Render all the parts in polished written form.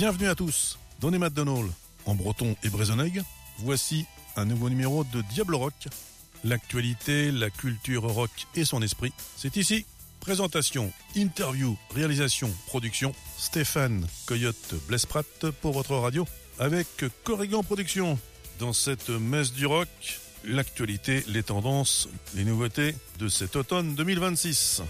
Bienvenue à tous, Donny McDonald, en breton et brézonègue. Voici un nouveau numéro de Diablo Rock. L'actualité, la culture rock et son esprit, c'est ici. Présentation, interview, réalisation, production, Stéphane Coyote Blesprat pour votre radio, avec Corrigan Productions. Dans cette messe du rock, l'actualité, les tendances, les nouveautés de cet automne 2026.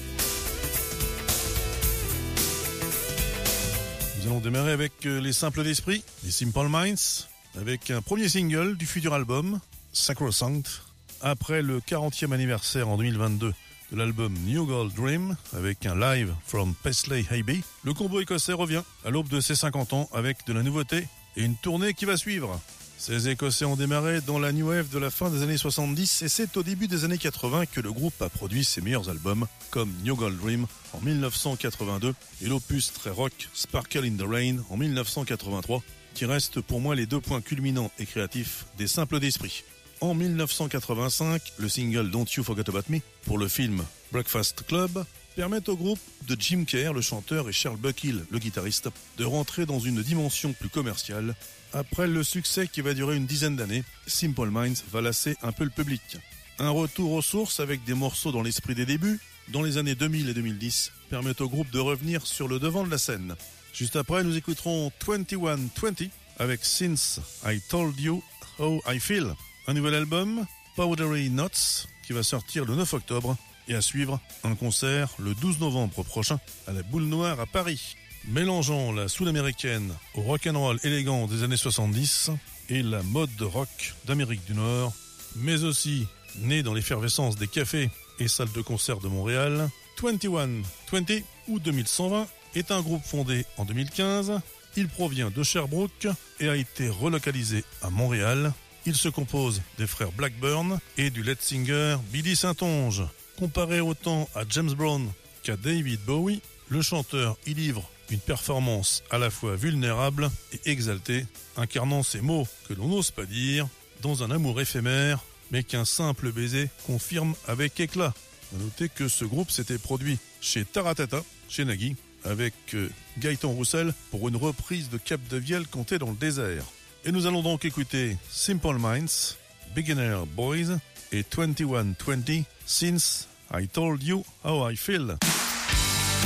Nous allons démarrer avec les simples d'esprit, les Simple Minds, avec un premier single du futur album, Sacrosanct. Après le 40e anniversaire en 2022 de l'album New Gold Dream, avec un live from Paisley Abbey, le combo écossais revient à l'aube de ses 50 ans avec de la nouveauté et une tournée qui va suivre. Ces Écossais ont démarré dans la New Wave de la fin des années 70 et c'est au début des années 80 que le groupe a produit ses meilleurs albums, comme New Gold Dream en 1982 et l'opus très rock Sparkle in the Rain en 1983, qui restent pour moi les deux points culminants et créatifs des Simples d'Esprit. En 1985, le single Don't You Forget About Me pour le film Breakfast Club permet au groupe de Jim Kerr, le chanteur, et Charles Buckhill, le guitariste, de rentrer dans une dimension plus commerciale. Après le succès qui va durer une dizaine d'années, Simple Minds va lasser un peu le public. Un retour aux sources avec des morceaux dans l'esprit des débuts, dans les années 2000 et 2010, permet au groupe de revenir sur le devant de la scène. Juste après, nous écouterons 2120 avec Since I Told You How I Feel. Un nouvel album, Powdery Notes, qui va sortir le 9 octobre, et à suivre un concert le 12 novembre prochain à la Boule Noire à Paris. Mélangeant la soul américaine au rock'n'roll élégant des années 70 et la mode rock d'Amérique du Nord, mais aussi né dans l'effervescence des cafés et salles de concert de Montréal, 2120 ou 2120 est un groupe fondé en 2015. Il provient de Sherbrooke et a été relocalisé à Montréal. Il se compose des frères Blackburn et du lead singer Billy Saintonge. Comparé autant à James Brown qu'à David Bowie, le chanteur y livre une performance à la fois vulnérable et exaltée, incarnant ces mots que l'on n'ose pas dire, dans un amour éphémère, mais qu'un simple baiser confirme avec éclat. À noter que ce groupe s'était produit chez Taratata, chez Nagui, avec Gaëtan Roussel pour une reprise de Cap de Vielle cantée dans le désert. Et nous allons donc écouter Simple Minds, Beginner Boys et 2120 Since I Told You How I Feel.